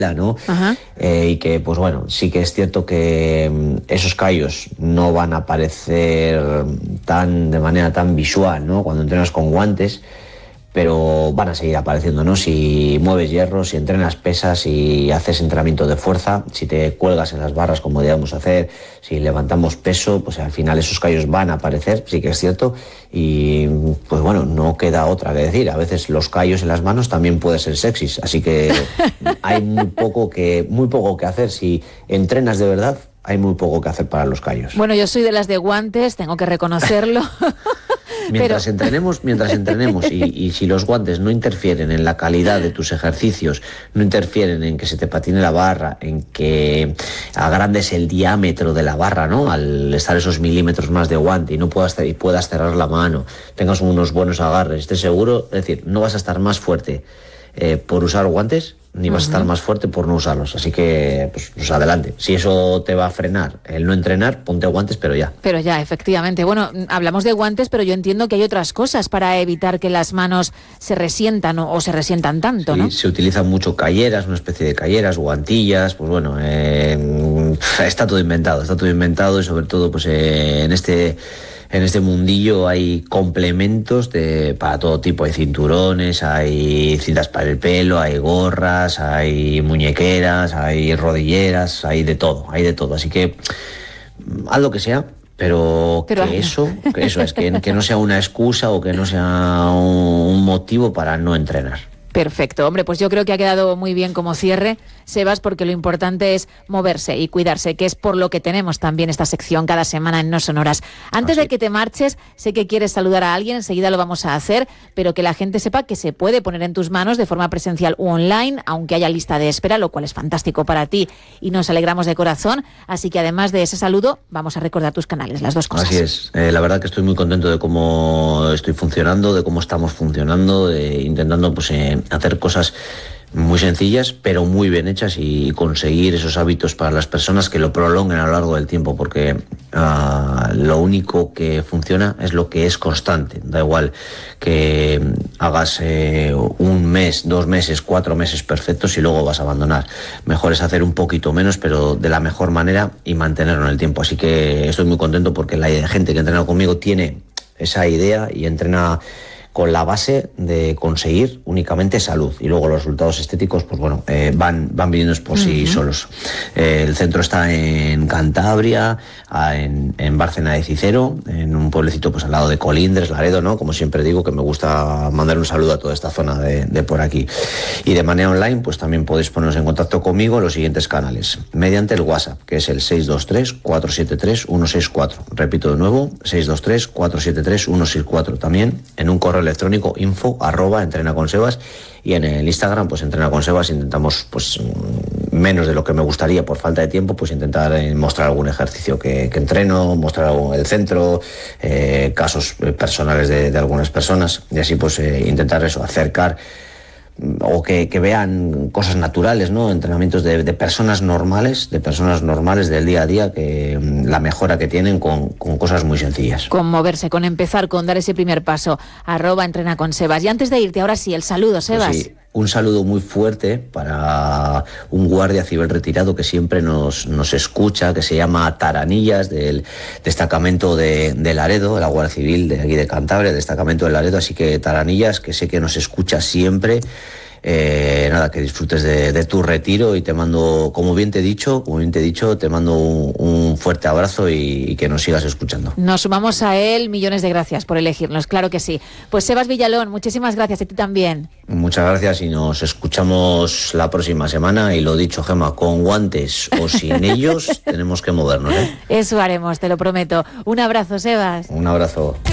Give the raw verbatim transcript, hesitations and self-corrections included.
¿no? Eh, y que, pues bueno, sí que es cierto que esos callos no van a aparecer tan de manera tan visual, ¿no? Cuando entrenas con guantes, pero van a seguir apareciendo, ¿no? Si mueves hierro, si entrenas pesas, si haces entrenamiento de fuerza, si te cuelgas en las barras como debemos hacer, si levantamos peso, pues al final esos callos van a aparecer, sí que es cierto, y pues bueno, no queda otra que decir. A veces los callos en las manos también pueden ser sexys, así que hay muy poco que, muy poco que hacer. Si entrenas de verdad, hay muy poco que hacer para los callos. Bueno, yo soy de las de guantes, tengo que reconocerlo. Mientras Pero... entrenemos, mientras entrenemos y, y si los guantes no interfieren en la calidad de tus ejercicios, no interfieren en que se te patine la barra, en que agrandes el diámetro de la barra, ¿no? Al estar esos milímetros más de guante y no puedas, y puedas cerrar la mano, tengas unos buenos agarres, estés seguro, es decir, no vas a estar más fuerte eh, por usar guantes, ni vas uh-huh. a estar más fuerte por no usarlos. Así que, pues, pues adelante. Si eso te va a frenar el no entrenar, ponte guantes, pero ya. Pero ya, efectivamente. Bueno, hablamos de guantes, pero yo entiendo que hay otras cosas para evitar que las manos se resientan o, o se resientan tanto, sí, ¿no? Se utilizan mucho calleras, una especie de calleras, guantillas, pues bueno, eh, está todo inventado, está todo inventado y sobre todo, pues eh, en este... En este mundillo hay complementos de, para todo tipo. Hay cinturones, hay cintas para el pelo, hay gorras, hay muñequeras, hay rodilleras, hay de todo, hay de todo. Así que haz lo que sea, pero, pero que eso, que eso es, que, que no sea una excusa o que no sea un motivo para no entrenar. Perfecto, hombre, pues yo creo que ha quedado muy bien como cierre, Sebas, porque lo importante es moverse y cuidarse, que es por lo que tenemos también esta sección cada semana en No Sonoras. Antes Así. de que te marches, sé que quieres saludar a alguien, enseguida lo vamos a hacer, pero que la gente sepa que se puede poner en tus manos de forma presencial u online, aunque haya lista de espera, lo cual es fantástico para ti y nos alegramos de corazón. Así que además de ese saludo, vamos a recordar tus canales, las dos cosas. Así es, eh, la verdad que estoy muy contento de cómo estoy funcionando, de cómo estamos funcionando, de, intentando pues eh, hacer cosas muy sencillas pero muy bien hechas y conseguir esos hábitos para las personas que lo prolonguen a lo largo del tiempo, porque uh, lo único que funciona es lo que es constante. Da igual que hagas eh, un mes, dos meses, cuatro meses perfectos y luego vas a abandonar. Mejor es hacer un poquito menos pero de la mejor manera y mantenerlo en el tiempo. Así que estoy muy contento porque la gente que entrena conmigo tiene esa idea y entrena con la base de conseguir únicamente salud, y luego los resultados estéticos pues bueno eh, van, van viniendo por uh-huh. sí solos. Eh, el centro está en Cantabria, en, en Bárcena de Cicero, en un pueblecito pues al lado de Colindres, Laredo, ¿no? Como siempre digo, que me gusta mandar un saludo a toda esta zona de, de por aquí. Y de manera online pues también podéis poneros en contacto conmigo en los siguientes canales, mediante el WhatsApp, que es el seis dos tres, cuatro siete tres, uno seis cuatro. Repito de nuevo, seis dos tres, cuatro siete tres, uno seis cuatro. También en un correo electrónico info arroba entrena con Sebas, y en el Instagram pues entrena con Sebas. Intentamos pues menos de lo que me gustaría por falta de tiempo, pues intentar mostrar algún ejercicio que, que entreno, mostrar algún, el centro, eh, casos personales de, de algunas personas, y así pues eh, intentar eso, acercar o que, que vean cosas naturales, ¿no? Entrenamientos de, de personas normales, de personas normales del día a día, que la mejora que tienen con, con cosas muy sencillas. Con moverse, con empezar, con dar ese primer paso. Arroba entrena con Sebas. Y antes de irte, ahora sí, el saludo, Sebas. Pues sí. Un saludo muy fuerte para un guardia civil retirado que siempre nos, nos escucha, que se llama Taranillas, del destacamento de, de Laredo, de la Guardia Civil de aquí de Cantabria, destacamento de Laredo. Así que Taranillas, que sé que nos escucha siempre. Eh, nada, que disfrutes de, de tu retiro, y te mando, como bien te he dicho, como bien te he dicho, te mando un, un fuerte abrazo y, y que nos sigas escuchando. Nos sumamos a él, millones de gracias por elegirnos, claro que sí. Pues Sebas Villalón, muchísimas gracias, a ti también. Muchas gracias y nos escuchamos la próxima semana, y lo dicho, Gemma, con guantes o sin ellos tenemos que movernos, ¿eh? Eso haremos, te lo prometo. Un abrazo, Sebas. Un abrazo.